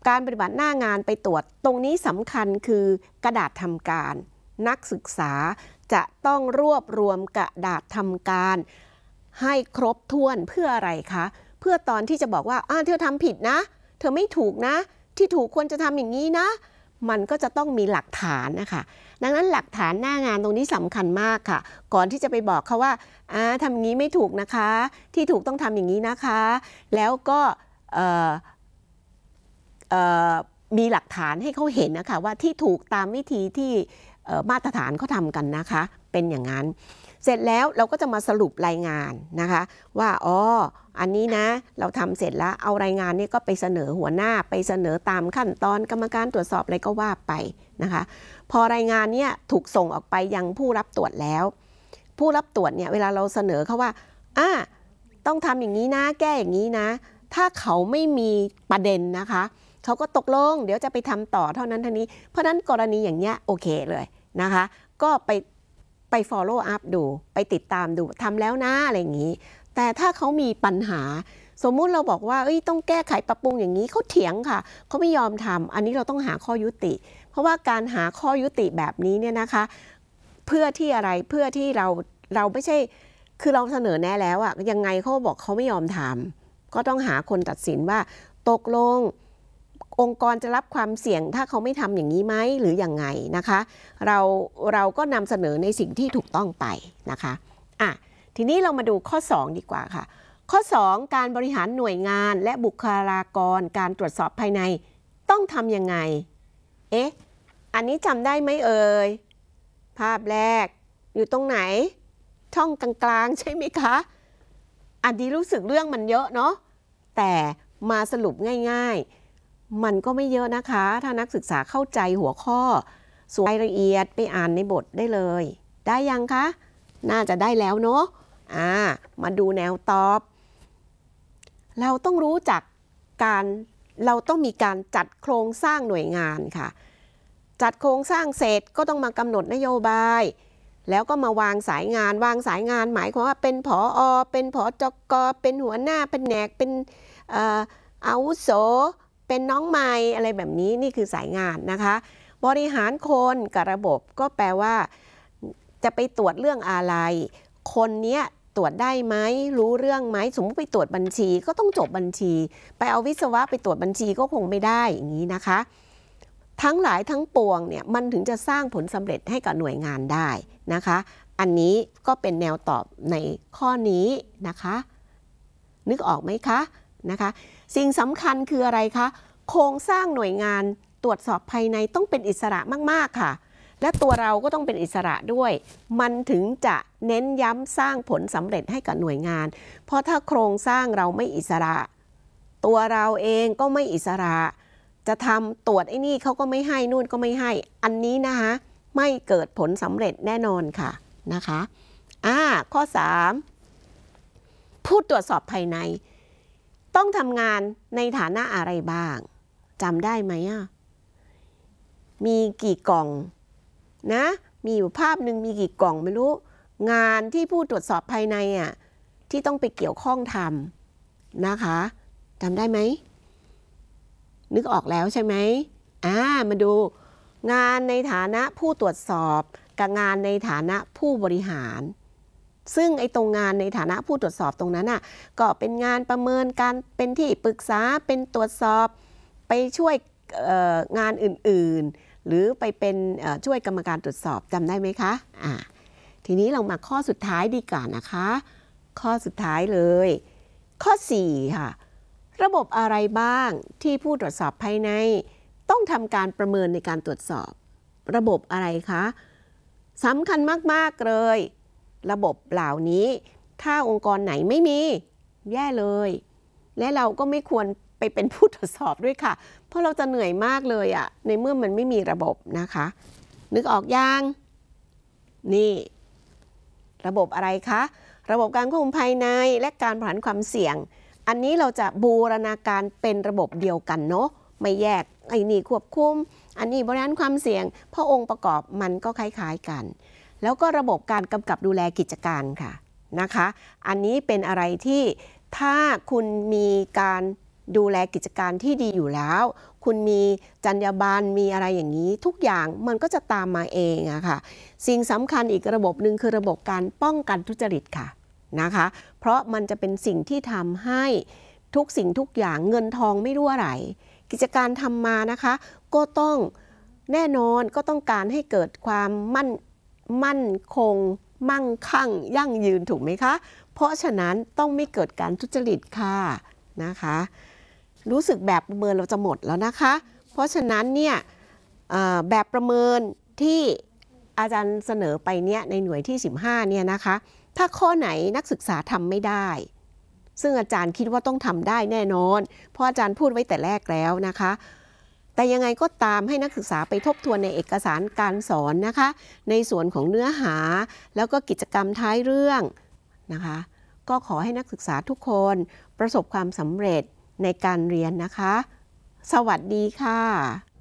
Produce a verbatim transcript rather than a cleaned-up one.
การปฏิบัติหน้างานไปตรวจตรงนี้สำคัญคือกระดาษทำการนักศึกษาจะต้องรวบรวมกระดาษทำการให้ครบถ้วนเพื่ออะไรคะเพื่อตอนที่จะบอกว่าอ้าวเธอทำผิดนะเธอไม่ถูกนะที่ถูกควรจะทำอย่างนี้นะมันก็จะต้องมีหลักฐานนะคะดังนั้นหลักฐานหน้างานตรงนี้สำคัญมากค่ะก่อนที่จะไปบอกเขาว่าอ่าทำอย่างนี้ไม่ถูกนะคะที่ถูกต้องทำอย่างนี้นะคะแล้วก็เอ่อเอ่อมีหลักฐานให้เขาเห็นนะคะว่าที่ถูกตามวิธีที่มาตรฐานเขาทำกันนะคะเป็นอย่างนั้นเสร็จแล้วเราก็จะมาสรุปรายงานนะคะว่าอ๋ออันนี้นะเราทำเสร็จแล้วเอารายงานนี้ก็ไปเสนอหัวหน้าไปเสนอตามขั้นตอนกรรมการตรวจสอบอะไรก็ว่าไปนะคะพอรายงานนี้ถูกส่งออกไปยังผู้รับตรวจแล้วผู้รับตรวจเนี่ยเวลาเราเสนอเขาว่าอ่าต้องทำอย่างนี้นะแก้อย่างนี้นะถ้าเขาไม่มีประเด็นนะคะเขาก็ตกลงเดี๋ยวจะไปทำต่อเท่านั้นเท่านี้เพราะนั้นกรณีอย่างเงี้ยโอเคเลยนะคะก็ไปไป follow up ดูไปติดตามดูทำแล้วนะอะไรอย่างนี้แต่ถ้าเขามีปัญหาสมมุติเราบอกว่าเอ้ยต้องแก้ไขปรับปรุงอย่างนี้เขาเถียงค่ะเขาไม่ยอมทำอันนี้เราต้องหาข้อยุติเพราะว่าการหาข้อยุติแบบนี้เนี่ยนะคะเพื่อที่อะไรเพื่อที่เราเราไม่ใช่คือเราเสนอแนะแล้วอะยังไงเขาบอกเขาไม่ยอมทำก็ต้องหาคนตัดสินว่าตกลงองค์กรจะรับความเสี่ยงถ้าเขาไม่ทำอย่างนี้ไหมหรือยังไงนะคะเราเราก็นำเสนอในสิ่งที่ถูกต้องไปนะคะอ่ะทีนี้เรามาดูข้อสองดีกว่าค่ะข้อสองการบริหารหน่วยงานและบุคลากรการตรวจสอบภายในต้องทำยังไงเอ๊ะอันนี้จำได้ไหมเอ่ยภาพแรกอยู่ตรงไหนช่องกลางๆใช่ไหมคะอันนี้รู้สึกเรื่องมันเยอะเนาะแต่มาสรุปง่ายๆมันก็ไม่เยอะนะคะถ้านักศึกษาเข้าใจหัวข้อส่วนรายละเอียดไปอ่านในบทได้เลยได้ยังคะน่าจะได้แล้วเนาะอ่ามาดูแนวตอบเราต้องรู้จักการเราต้องมีการจัดโครงสร้างหน่วยงานค่ะจัดโครงสร้างเสร็จก็ต้องมากำหนดนโยบายแล้วก็มาวางสายงานวางสายงานหมายความว่าเป็นผอ.เป็นผจก.เป็นหัวหน้าเป็นแผนกเป็นเอ่ออาวุโสเป็นน้องใหม่อะไรแบบนี้นี่คือสายงานนะคะบริหารคนกับระบบก็แปลว่าจะไปตรวจเรื่องอะไรคนเนี้ยตรวจได้ไหมรู้เรื่องไหมสมมติไปตรวจบัญชีก็ต้องจบบัญชีไปเอาวิศวะไปตรวจบัญชีก็คงไม่ได้อย่างนี้นะคะทั้งหลายทั้งปวงเนี่ยมันถึงจะสร้างผลสำเร็จให้กับหน่วยงานได้นะคะอันนี้ก็เป็นแนวตอบในข้อนี้นะคะนึกออกไหมคะนะคะสิ่งสำคัญคืออะไรคะโครงสร้างหน่วยงานตรวจสอบภายในต้องเป็นอิสระมากๆค่ะและตัวเราก็ต้องเป็นอิสระด้วยมันถึงจะเน้นย้ำสร้างผลสำเร็จให้กับหน่วยงานเพราะถ้าโครงสร้างเราไม่อิสระตัวเราเองก็ไม่อิสระจะทำตรวจไอ้นี่เขาก็ไม่ให้นู่นก็ไม่ให้อันนี้นะคะไม่เกิดผลสำเร็จแน่นอนค่ะนะคะอ่าข้อสามผู้ตรวจสอบภายในต้องทำงานในฐานะอะไรบ้างจำได้ไหมอ่ะมีกี่กล่องนะมีอยู่ภาพหนึ่งมีกี่กล่องไม่รู้งานที่ผู้ตรวจสอบภายในอ่ะที่ต้องไปเกี่ยวข้องทำนะคะจำได้ไหมนึกออกแล้วใช่ไหมอ่ามาดูงานในฐานะผู้ตรวจสอบกับงานในฐานะผู้บริหารซึ่งไอ้ตรงงานในฐานะผู้ตรวจสอบตรงนั้นน่ะก็เป็นงานประเมินการเป็นที่ปรึกษาเป็นตรวจสอบไปช่วยงานอื่นๆหรือไปเป็นช่วยกรรมการตรวจสอบจำได้ไหมคะอ่าทีนี้เรามาข้อสุดท้ายดีกว่านะคะข้อสุดท้ายเลยข้อสี่ค่ะระบบอะไรบ้างที่ผู้ตรวจสอบภายในต้องทำการประเมินในการตรวจสอบระบบอะไรคะสำคัญมากๆเลยระบบเหล่านี้ถ้าองค์กรไหนไม่มีแย่เลยและเราก็ไม่ควรไปเป็นผู้ตรวจสอบด้วยค่ะเพราะเราจะเหนื่อยมากเลยอะในเมื่อมันไม่มีระบบนะคะนึกออกยังนี่ระบบอะไรคะระบบการควบคุมภายในและการบริหารความเสี่ยงอันนี้เราจะบูรณาการเป็นระบบเดียวกันเนาะไม่แยกไอ้นี่ควบคุมอันนี้บริหารความเสี่ยงเพราะองค์ประกอบมันก็คล้ายๆกันแล้วก็ระบบการกำกับดูแลกิจการค่ะนะคะอันนี้เป็นอะไรที่ถ้าคุณมีการดูแลกิจการที่ดีอยู่แล้ว คุณมีจรรยาบรรณมีอะไรอย่างนี้ทุกอย่างมันก็จะตามมาเองอะค่ะสิ่งสำคัญอีกระบบหนึ่งคือระบบการป้องกันทุจริตค่ะนะคะเพราะมันจะเป็นสิ่งที่ทำให้ทุกสิ่งทุกอย่างเงินทองไม่รั่วไหลกิจการทำมานะคะก็ต้องแน่นอนก็ต้องการให้เกิดความมั่นมั่นคงมั่งคั่งยั่งยืนถูกไหมคะเพราะฉะนั้นต้องไม่เกิดการทุจริตค่ะนะคะรู้สึกแบบประเมินเราจะหมดแล้วนะคะเพราะฉะนั้นเนี่ยแบบประเมินที่อาจารย์เสนอไปเนี่ยในหน่วยที่สิบห้าเนี่ยนะคะถ้าข้อไหนนักศึกษาทำไม่ได้ซึ่งอาจารย์คิดว่าต้องทำได้แน่นอนเพราะอาจารย์พูดไว้แต่แรกแล้วนะคะแต่ยังไงก็ตามให้นักศึกษาไปทบทวนในเอกสารการสอนนะคะในส่วนของเนื้อหาแล้วก็กิจกรรมท้ายเรื่องนะคะก็ขอให้นักศึกษาทุกคนประสบความสำเร็จในการเรียนนะคะสวัสดีค่ะ